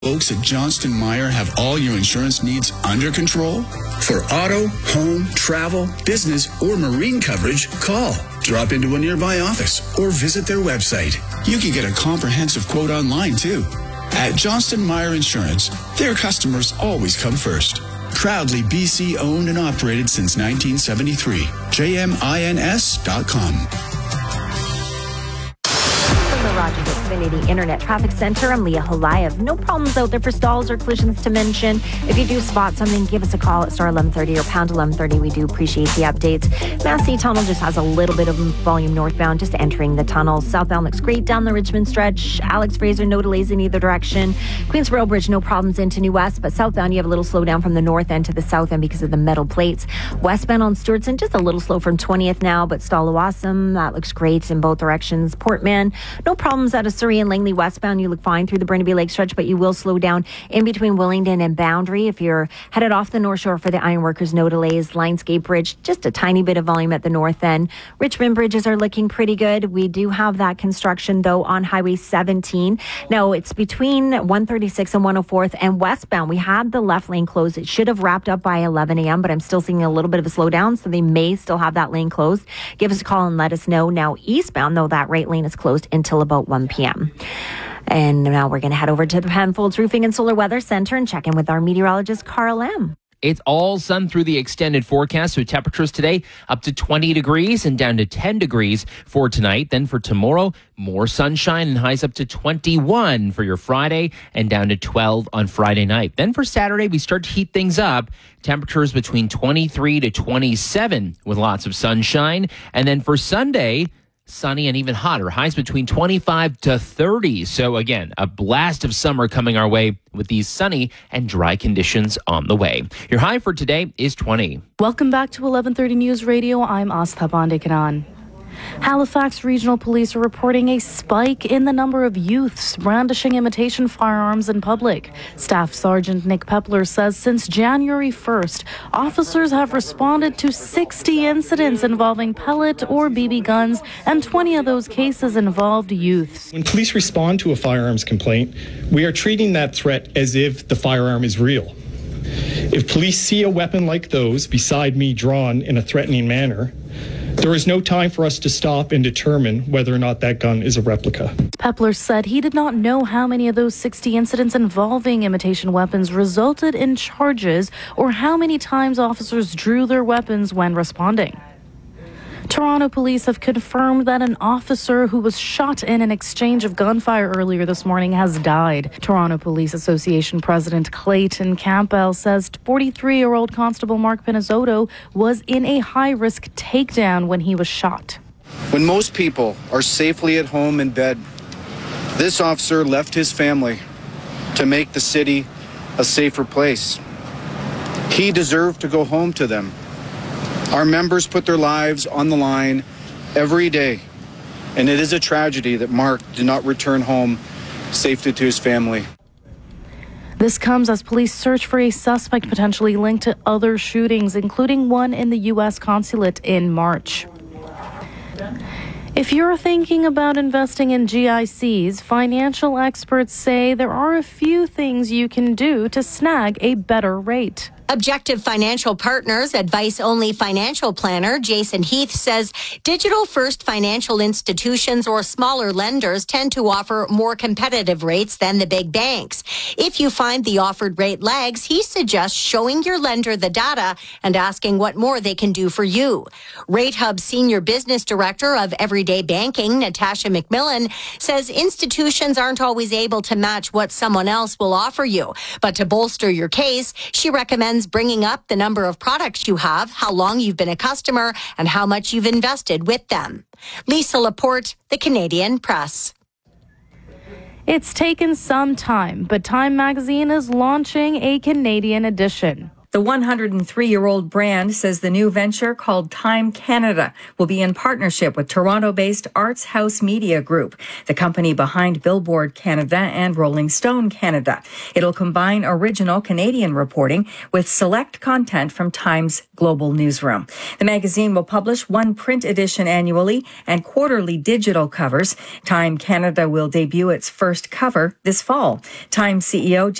Folks at Johnston Meyer have all your insurance needs under control? For auto, home, travel, business, or marine coverage, call, drop into a nearby office, or visit their website. You can get a comprehensive quote online, too. At Johnston Meyer Insurance, their customers always come first. Proudly BC owned and operated since 1973. JMINS.com. Rogers Xfinity Internet Traffic Center. I'm Leah Holayev. No problems out there for stalls or collisions to mention. If you do spot something, give us a call at star 1130 or pound 1130. We do appreciate the updates. Massey Tunnel just has a little bit of volume northbound, just entering the tunnel. Southbound looks great down the Richmond stretch. Alex Fraser, no delays in either direction. Queens Rail Bridge, no problems into New West, but southbound you have a little slowdown from the north end to the south end because of the metal plates. Westbound on Stewartson, just a little slow from 20th now, but Stallawasam, that looks great in both directions. Portman, no problems out of Surrey and Langley westbound. You look fine through the Burnaby Lake stretch, but you will slow down in between Willingdon and Boundary. If you're headed off the North Shore for the Ironworkers, no delays. Lionsgate Bridge, just a tiny bit of volume at the north end. Richmond bridges are looking pretty good. We do have that construction, though, on Highway 17. Now, it's between 136 and 104th and westbound. We had the left lane closed. It should have wrapped up by 11 a.m., but I'm still seeing a little bit of a slowdown, so they may still have that lane closed. Give us a call and let us know. Now, eastbound, though, that right lane is closed until about 1 p.m. And now we're going to head over to the Penfolds Roofing and Solar Weather Center and check in with our meteorologist, Carl M. It's all sun through the extended forecast, so temperatures today up to 20 degrees and down to 10 degrees for tonight. Then for tomorrow, more sunshine and highs up to 21 for your Friday and down to 12 on Friday night. Then for Saturday, we start to heat things up. Temperatures between 23 to 27 with lots of sunshine. And then for Sunday, sunny and even hotter. Highs between 25 to 30. So again, a blast of summer coming our way with these sunny and dry conditions on the way. Your high for today is 20. Welcome back to 1130 News Radio. I'm Astha Bandekanan. Halifax Regional Police are reporting a spike in the number of youths brandishing imitation firearms in public. Staff Sergeant Nick Pepler says since January 1st, officers have responded to 60 incidents involving pellet or BB guns, and 20 of those cases involved youths. When police respond to a firearms complaint, we are treating that threat as if the firearm is real. If police see a weapon like those beside me drawn in a threatening manner, there is no time for us to stop and determine whether or not that gun is a replica. Pepler said he did not know how many of those 60 incidents involving imitation weapons resulted in charges or how many times officers drew their weapons when responding. Toronto police have confirmed that an officer who was shot in an exchange of gunfire earlier this morning has died. Toronto Police Association President Clayton Campbell says 43-year-old Constable Mark Pinizzotto was in a high-risk takedown when he was shot. When most people are safely at home in bed, this officer left his family to make the city a safer place. He deserved to go home to them. Our members put their lives on the line every day, and it is a tragedy that Mark did not return home safely to his family. This comes as police search for a suspect potentially linked to other shootings, including one in the U.S. consulate in March. If you're thinking about investing in GICs, financial experts say there are a few things you can do to snag a better rate. Objective Financial Partners advice-only financial planner Jason Heath says digital-first financial institutions or smaller lenders tend to offer more competitive rates than the big banks. If you find the offered rate lags, he suggests showing your lender the data and asking what more they can do for you. RateHub Senior Business Director of Everyday Banking, Natasha McMillan, says institutions aren't always able to match what someone else will offer you. But to bolster your case, she recommends bringing up the number of products you have, how long you've been a customer, and how much you've invested with them. Lisa Laporte, The Canadian Press. It's taken some time, but Time magazine is launching a Canadian edition. The 103-year-old brand says the new venture called Time Canada will be in partnership with Toronto-based Arts House Media Group, the company behind Billboard Canada and Rolling Stone Canada. It'll combine original Canadian reporting with select content from Time's global newsroom. The magazine will publish one print edition annually and quarterly digital covers. Time Canada will debut its first cover this fall. Time CEO